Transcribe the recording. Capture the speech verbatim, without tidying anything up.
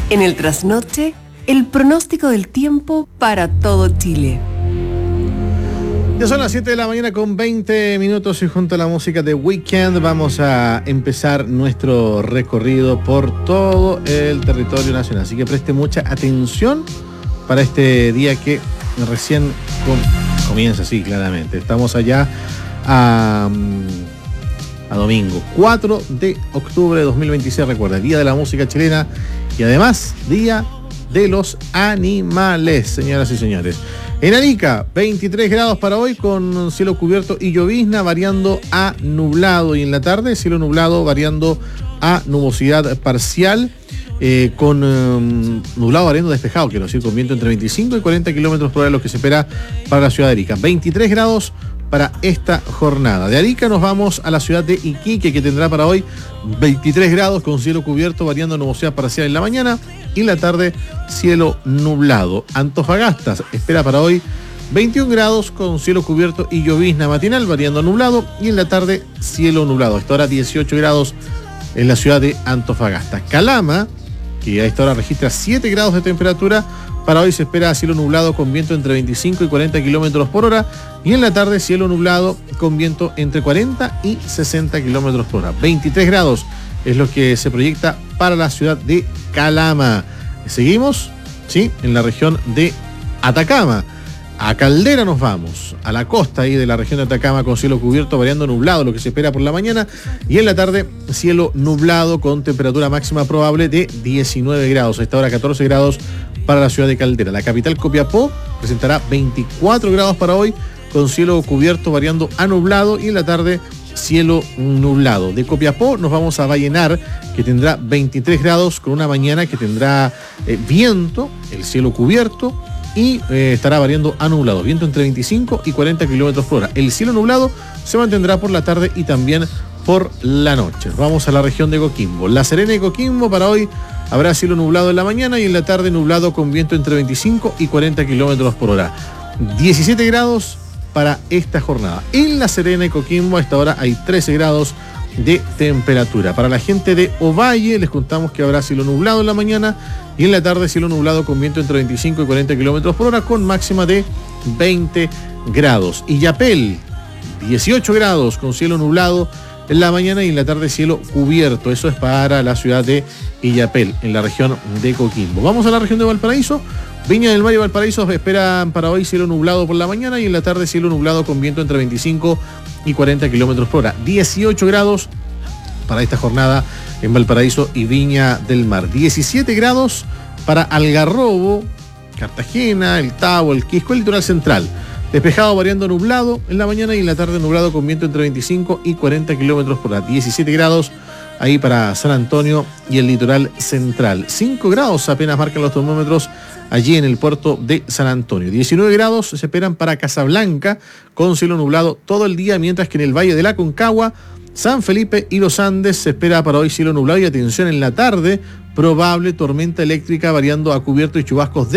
En el trasnoche, el pronóstico del tiempo para todo Chile. Ya son las siete de la mañana con veinte minutos y junto a la música de Weekend vamos a empezar nuestro recorrido por todo el territorio nacional. Así que preste mucha atención para este día que recién com- comienza, sí, claramente. Estamos allá a, a domingo, cuatro de octubre de dos mil veintiséis, recuerda, Día de la Música Chilena y además Día de los Animales, señoras y señores. En Arica, veintitrés grados para hoy con cielo cubierto y llovizna variando a nublado. Y en la tarde, cielo nublado variando a nubosidad parcial eh, con um, nublado variando despejado, quiero decir, con viento entre veinticinco y cuarenta kilómetros por hora, lo que se espera para la ciudad de Arica. veintitrés grados para esta jornada. De Arica nos vamos a la ciudad de Iquique, que tendrá para hoy veintitrés grados con cielo cubierto variando a nubosidad parcial en la mañana y en la tarde cielo nublado. Antofagasta espera para hoy veintiún grados con cielo cubierto y llovizna matinal variando a nublado y en la tarde cielo nublado. A esta hora dieciocho grados en la ciudad de Antofagasta. Calama, que a esta hora registra siete grados de temperatura, para hoy se espera cielo nublado con viento entre veinticinco y cuarenta kilómetros por hora y en la tarde cielo nublado con viento entre cuarenta y sesenta kilómetros por hora. veintitrés grados es lo que se proyecta para la ciudad de Calama. Seguimos, sí, en la región de Atacama. A Caldera nos vamos, a la costa ahí de la región de Atacama con cielo cubierto variando nublado, lo que se espera por la mañana, y en la tarde cielo nublado con temperatura máxima probable de diecinueve grados, a esta hora catorce grados para la ciudad de Caldera. La capital Copiapó presentará veinticuatro grados para hoy con cielo cubierto variando a nublado y en la tarde cielo nublado. De Copiapó nos vamos a Vallenar, que tendrá veintitrés grados con una mañana que tendrá eh, viento, el cielo cubierto y eh, estará variando a nublado, viento entre veinticinco y cuarenta kilómetros por hora. El cielo nublado se mantendrá por la tarde y también por la noche. Vamos a la región de Coquimbo. La Serena y Coquimbo para hoy habrá cielo nublado en la mañana y en la tarde nublado con viento entre veinticinco y cuarenta kilómetros por hora. diecisiete grados para esta jornada. En La Serena y Coquimbo a esta hora hay trece grados de temperatura. Para la gente de Ovalle les contamos que habrá cielo nublado en la mañana y en la tarde cielo nublado con viento entre veinticinco y cuarenta kilómetros por hora con máxima de veinte grados. Illapel, dieciocho grados con cielo nublado en la mañana y en la tarde cielo cubierto. Eso es para la ciudad de Illapel, en la región de Coquimbo. Vamos a la región de Valparaíso. Viña del Mar y Valparaíso esperan para hoy cielo nublado por la mañana y en la tarde cielo nublado con viento entre veinticinco y cuarenta kilómetros por hora. dieciocho grados para esta jornada en Valparaíso y Viña del Mar. diecisiete grados para Algarrobo, Cartagena, El Tabo, El Quisco, el litoral central. Despejado variando nublado en la mañana y en la tarde nublado con viento entre veinticinco y cuarenta kilómetros por hora. diecisiete grados ahí para San Antonio y el litoral central. cinco grados apenas marcan los termómetros allí en el puerto de San Antonio. diecinueve grados se esperan para Casablanca con cielo nublado todo el día, mientras que en el Valle de la Concagua, San Felipe y Los Andes se espera para hoy cielo nublado y atención en la tarde, probable tormenta eléctrica variando a cubierto y chubascos de